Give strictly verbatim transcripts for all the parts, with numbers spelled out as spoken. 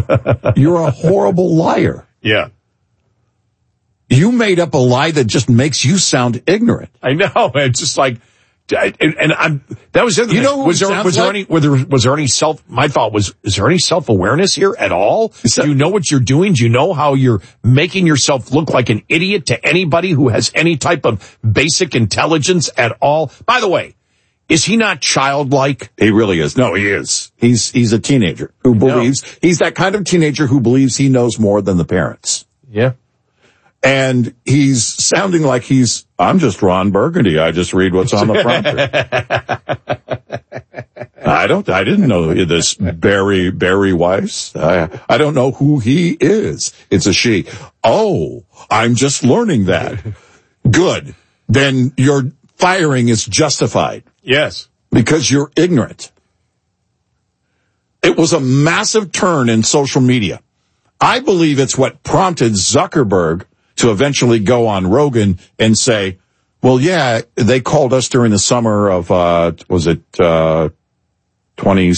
You're a horrible liar. Yeah. You made up a lie that just makes you sound ignorant. I know. It's just like, and, and I'm, that was the other you thing. know, was there, was there like? any, was there, was there any self, my thought was, is there any self-awareness here at all? Do you know what you're doing? Do you know how you're making yourself look like an idiot to anybody who has any type of basic intelligence at all? By the way, is he not childlike? He really is. No, he is. He's, he's a teenager who believes, no. he's that kind of teenager who believes he knows more than the parents. Yeah. And he's sounding like he's, I'm just Ron Burgundy. I just read what's on the prompter. I don't, I didn't know this Barry, Barry Weiss. I, I don't know who he is. It's a she. Oh, I'm just learning that. Good. Then your firing is justified. Yes. Because you're ignorant. It was a massive turn in social media. I believe it's what prompted Zuckerberg to eventually go on Rogan and say, well, yeah, they called us during the summer of, uh, was it, uh, twenty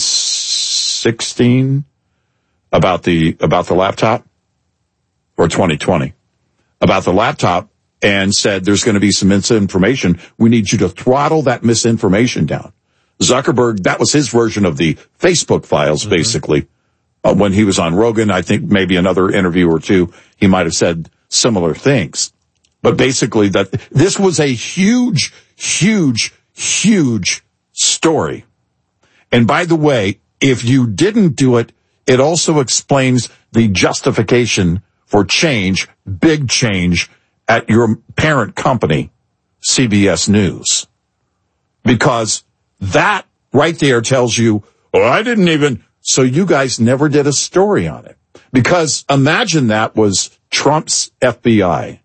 sixteen about the, about the laptop, or twenty twenty about the laptop, and said there's going to be some misinformation. We need you to throttle that misinformation down. Zuckerberg, that was his version of the Facebook files, mm-hmm. basically. Uh, when he was on Rogan, I think maybe another interview or two, he might have said similar things. But basically that this was a huge, huge, huge story. And by the way, if you didn't do it, it also explains the justification for change, big change, at your parent company, C B S News. Because that right there tells you, oh, I didn't even, so you guys never did a story on it. Because imagine that was Trump's F B I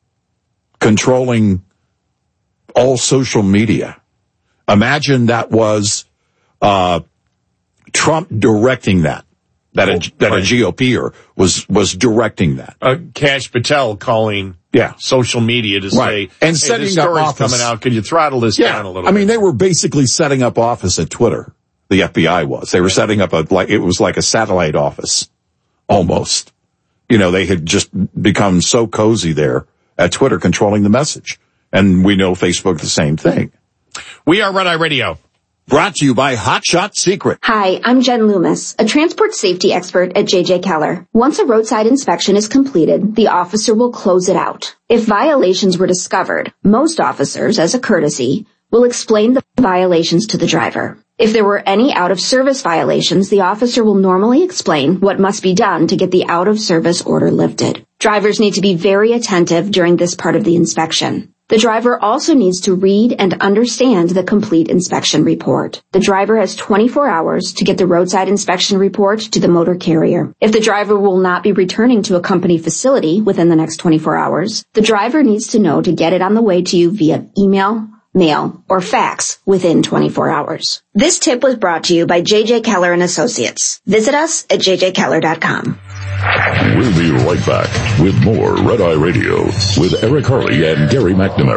controlling all social media. Imagine that was uh Trump directing that. That a, that a GOPer was was directing that. Uh, Kash Patel calling yeah. social media to right. say, and hey, setting this up story's office. coming out. Can you throttle this yeah. down a little I bit? mean, they were basically setting up office at Twitter. The F B I was. They were right. setting up a, like, it was like a satellite office. Almost. You know, they had just become so cozy there at Twitter controlling the message. And we know Facebook the same thing. We are Red Eye Radio. Brought to you by Hot Shot Secret. Hi, I'm Jen Loomis, a transport safety expert at J J Keller. Once a roadside inspection is completed, the officer will close it out. If violations were discovered, most officers, as a courtesy, will explain the violations to the driver. If there were any out-of-service violations, the officer will normally explain what must be done to get the out-of-service order lifted. Drivers need to be very attentive during this part of the inspection. The driver also needs to read and understand the complete inspection report. The driver has twenty-four hours to get the roadside inspection report to the motor carrier. If the driver will not be returning to a company facility within the next twenty-four hours, the driver needs to know to get it on the way to you via email, mail, or fax within twenty-four hours. This tip was brought to you by J J Keller and Associates. Visit us at j j keller dot com. We'll be right back with more Red Eye Radio with Eric Harley and Gary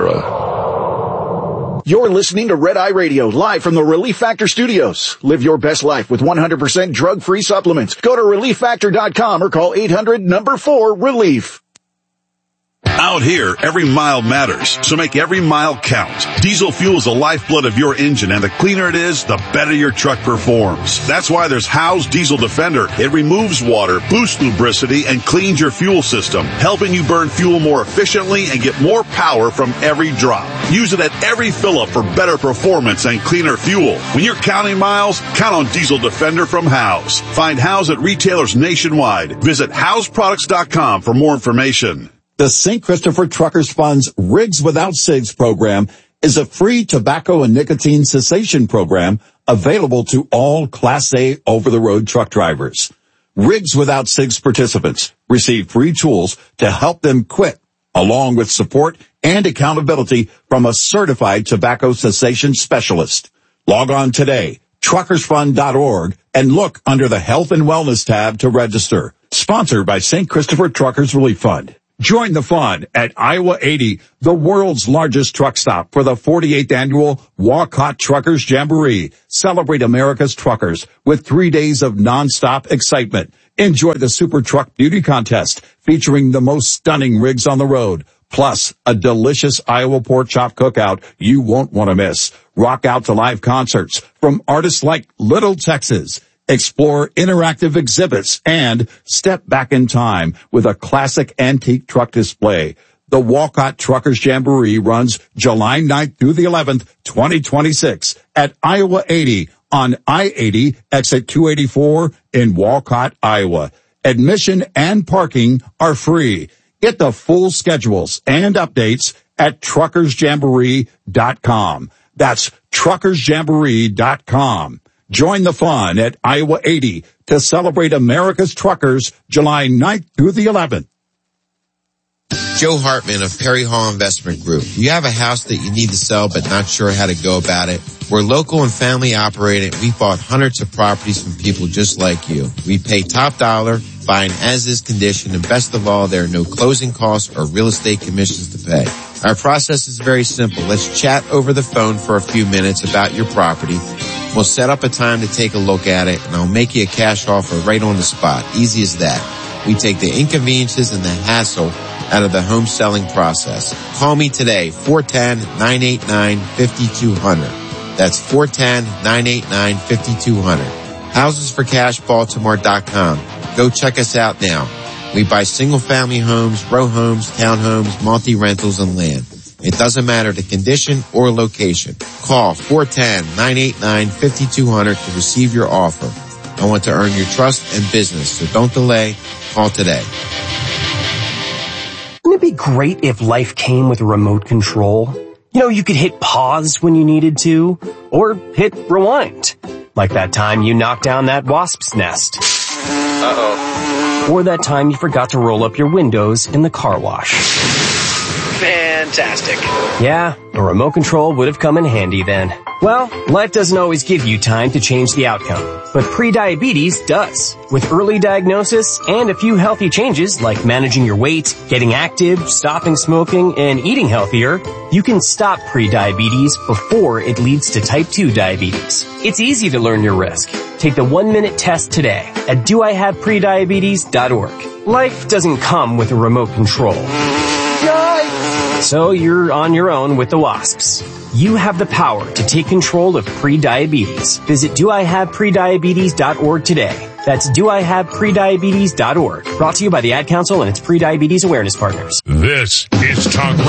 McNamara. You're listening to Red Eye Radio, live from the Relief Factor Studios. Live your best life with one hundred percent drug-free supplements. Go to relief factor dot com or call eight hundred number four relief. Out here, every mile matters, so make every mile count. Diesel fuel is the lifeblood of your engine, and the cleaner it is, the better your truck performs. That's why there's Howe's Diesel Defender. It removes water, boosts lubricity, and cleans your fuel system, helping you burn fuel more efficiently and get more power from every drop. Use it at every fill-up for better performance and cleaner fuel. When you're counting miles, count on Diesel Defender from Howe's. Find Howe's at retailers nationwide. Visit Howe's Products dot com for more information. The Saint Christopher Truckers Fund's Rigs Without Cigs program is a free tobacco and nicotine cessation program available to all Class A over-the-road truck drivers. Rigs Without Cigs participants receive free tools to help them quit, along with support and accountability from a certified tobacco cessation specialist. Log on today, truckers fund dot org, and look under the Health and Wellness tab to register. Sponsored by Saint Christopher Truckers Relief Fund. Join the fun at Iowa eighty, the world's largest truck stop, for the forty-eighth annual Walcott Truckers Jamboree. Celebrate America's truckers with three days of nonstop excitement. Enjoy the Super Truck Beauty Contest featuring the most stunning rigs on the road. Plus, a delicious Iowa pork chop cookout you won't want to miss. Rock out to live concerts from artists like Little Texas. Explore interactive exhibits and step back in time with a classic antique truck display. The Walcott Truckers Jamboree runs July ninth through the eleventh, twenty twenty-six at Iowa eighty on I eighty, exit two eighty-four in Walcott, Iowa. Admission and parking are free. Get the full schedules and updates at truckers jamboree dot com. That's truckers jamboree dot com. Join the fun at Iowa eighty to celebrate America's truckers July ninth through the eleventh. Joe Hartman of Perry Hall Investment Group. You have a house that you need to sell but not sure how to go about it? We're local and family operated. We bought hundreds of properties from people just like you. We pay top dollar, buying as-is condition, and best of all, there are no closing costs or real estate commissions to pay. Our process is very simple. Let's chat over the phone for a few minutes about your property. We'll set up a time to take a look at it, and I'll make you a cash offer right on the spot. Easy as that. We take the inconveniences and the hassle out of the home selling process. Call me today, four one zero, nine eight nine, five two zero zero. That's four one zero, nine eight nine, five two zero zero. houses for cash baltimore dot com. Go check us out now. We buy single-family homes, row homes, townhomes, multi-rentals, and land. It doesn't matter the condition or location. Call four one zero, nine eight nine, five two zero zero to receive your offer. I want to earn your trust and business, so don't delay. Call today. Wouldn't it be great if life came with a remote control? You know, you could hit pause when you needed to, or hit rewind. Like that time you knocked down that wasp's nest. Uh-oh. Or that time you forgot to roll up your windows in the car wash. Fantastic. Yeah, a remote control would have come in handy then. Well, life doesn't always give you time to change the outcome, but prediabetes does. With early diagnosis and a few healthy changes like managing your weight, getting active, stopping smoking, and eating healthier, you can stop prediabetes before it leads to type two diabetes. It's easy to learn your risk. Take the one-minute test today at do I have prediabetes dot org. Life doesn't come with a remote control. So you're on your own with the wasps. You have the power to take control of prediabetes. Visit do I have prediabetes dot org today. That's do I have prediabetes dot org. Brought to you by the Ad Council and its Prediabetes Awareness Partners. This is Talk